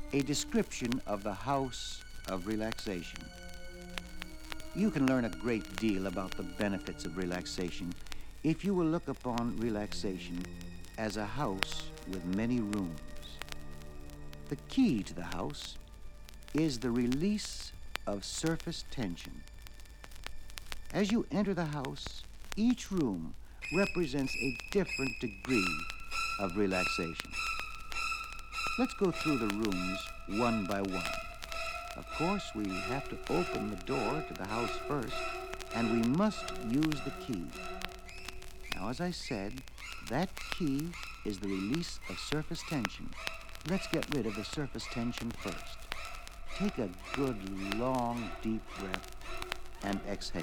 a description of the House of Relaxation. You can learn a great deal about the benefits of relaxation if you will look upon relaxation as a house with many rooms. The key to the house is the release of surface tension. As you enter the house, each room represents a different degree of relaxation. Let's go through the rooms one by one. Of course, we have to open the door to the house first, and we must use the key. Now, as I said, that key is the release of surface tension. Let's get rid of the surface tension first. Take a good, long, deep breath and exhale.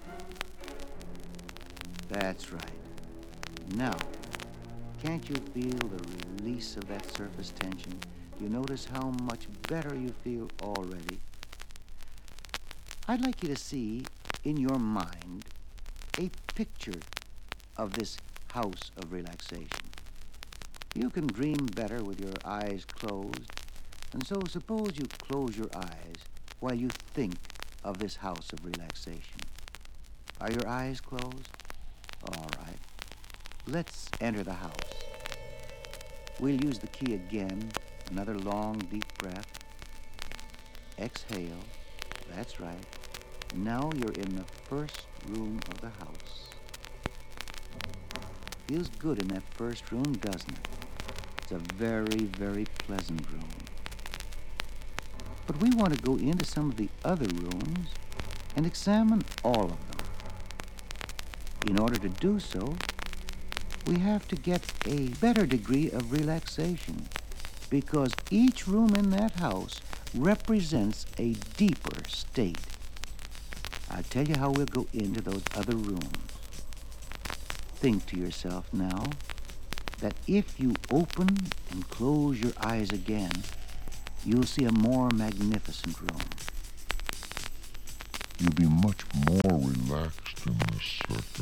That's right. Now, can't you feel the release of that surface tension? Do you notice how much better you feel already? I'd like you to see in your mind a picture of this house of relaxation. You can dream better with your eyes closed, and so suppose you close your eyes while you think of this house of relaxation. Are your eyes closed? All right. Let's enter the house. We'll use the key again. Another long, deep breath. Exhale. That's right. Now you're in the first room of the house. Feels good in that first room, doesn't it? It's a very, very pleasant room. But we want to go into some of the other rooms and examine all of them. In order to do so, we have to get a better degree of relaxation because each room in that house represents a deeper state. I'll tell you how we'll go into those other rooms. Think to yourself now that if you open and close your eyes again, you'll see a more magnificent room. You'll be much more relaxed in this circuit.